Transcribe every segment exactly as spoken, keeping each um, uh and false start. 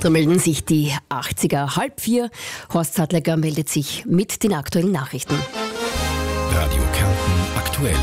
Da melden sich die achtziger. Halb vier. Horst Sattleger meldet sich mit den aktuellen Nachrichten. Radio Kärnten aktuell.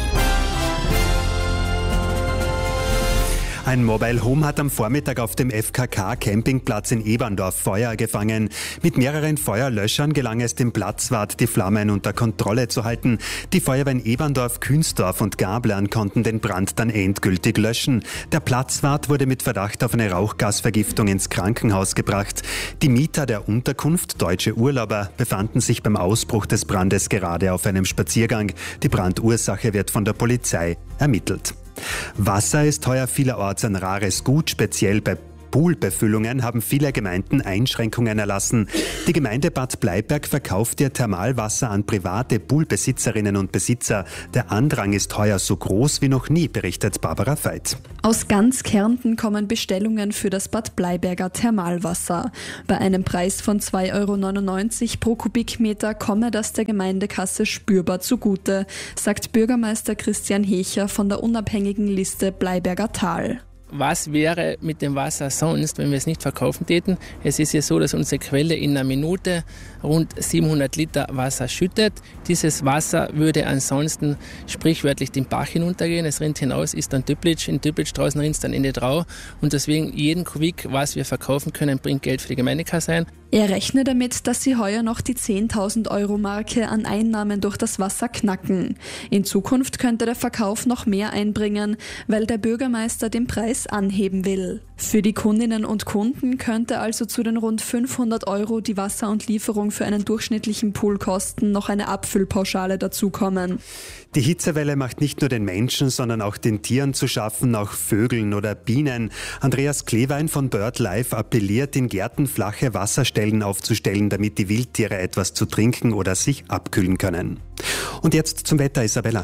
Ein Mobile Home hat am Vormittag auf dem F K K-Campingplatz in Eberndorf Feuer gefangen. Mit mehreren Feuerlöschern gelang es dem Platzwart, die Flammen unter Kontrolle zu halten. Die Feuerwehren Eberndorf, Künzdorf und Gablern konnten den Brand dann endgültig löschen. Der Platzwart wurde mit Verdacht auf eine Rauchgasvergiftung ins Krankenhaus gebracht. Die Mieter der Unterkunft, deutsche Urlauber, befanden sich beim Ausbruch des Brandes gerade auf einem Spaziergang. Die Brandursache wird von der Polizei ermittelt. Wasser ist heuer vielerorts ein rares Gut, speziell bei Poolbefüllungen haben viele Gemeinden Einschränkungen erlassen. Die Gemeinde Bad Bleiberg verkauft ihr Thermalwasser an private Poolbesitzerinnen und Besitzer. Der Andrang ist heuer so groß wie noch nie, berichtet Barbara Veit. Aus ganz Kärnten kommen Bestellungen für das Bad Bleiberger Thermalwasser. Bei einem Preis von zwei Euro neunundneunzig pro Kubikmeter komme das der Gemeindekasse spürbar zugute, sagt Bürgermeister Christian Hecher von der unabhängigen Liste Bleiberger Tal. Was wäre mit dem Wasser sonst, wenn wir es nicht verkaufen täten? Es ist ja so, dass unsere Quelle in einer Minute rund siebenhundert Liter Wasser schüttet. Dieses Wasser würde ansonsten sprichwörtlich den Bach hinuntergehen. Es rinnt hinaus, ist dann Düpplitsch. In Düpplitsch draußen rinnt es dann in die Drau. Und deswegen jeden Kubik, was wir verkaufen können, bringt Geld für die Gemeindekasse ein. Er rechnet damit, dass sie heuer noch die zehntausend Euro Marke an Einnahmen durch das Wasser knacken. In Zukunft könnte der Verkauf noch mehr einbringen, weil der Bürgermeister den Preis anheben will. Für die Kundinnen und Kunden könnte also zu den rund fünfhundert Euro, die Wasser und Lieferung für einen durchschnittlichen Pool kosten, noch eine Abfüllpauschale dazukommen. Die Hitzewelle macht nicht nur den Menschen, sondern auch den Tieren zu schaffen, auch Vögeln oder Bienen. Andreas Klewein von BirdLife appelliert, in Gärten flache Wasserstellen aufzustellen, damit die Wildtiere etwas zu trinken oder sich abkühlen können. Und jetzt zum Wetter, Isabella.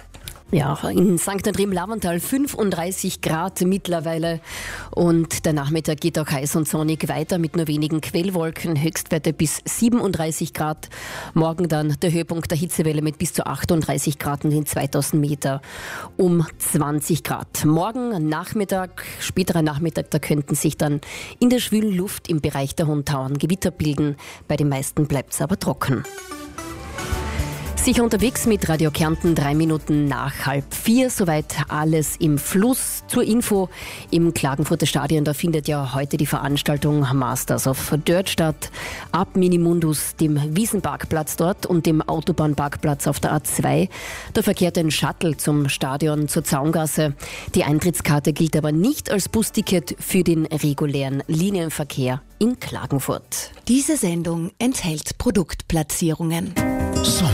Ja, in Sankt Andrem-Lavantal fünfunddreißig Grad mittlerweile und der Nachmittag geht auch heiß und sonnig weiter mit nur wenigen Quellwolken, Höchstwerte bis siebenunddreißig Grad. Morgen dann der Höhepunkt der Hitzewelle mit bis zu achtunddreißig Grad und in zweitausend Meter um zwanzig Grad. Morgen Nachmittag, späterer Nachmittag, da könnten sich dann in der schwülen Luft im Bereich der Hohen Tauern Gewitter bilden. Bei den meisten bleibt es aber trocken. Sicher unterwegs mit Radio Kärnten, drei Minuten nach halb vier. Soweit alles im Fluss. Zur Info, im Klagenfurter Stadion, da findet ja heute die Veranstaltung Masters of Dirt statt. Ab Minimundus, dem Wiesenparkplatz dort und dem Autobahnparkplatz auf der A zwei. Da verkehrt ein Shuttle zum Stadion zur Zaungasse. Die Eintrittskarte gilt aber nicht als Busticket für den regulären Linienverkehr in Klagenfurt. Diese Sendung enthält Produktplatzierungen. Sommer.